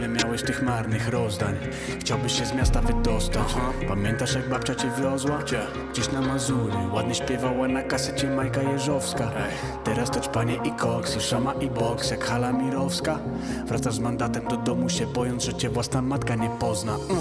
miałeś tych marnych rozdań. Chciałbyś się z miasta wydostać. Pamiętasz jak babcia cię wiozła? Gdzieś na Mazury. Ładnie śpiewała na kasecie Majka Jeżowska. Teraz to ćpanie i koks, i szama i boks jak hala mirowska. Wracasz z mandatem do domu się bojąc, że cię własna matka nie pozna.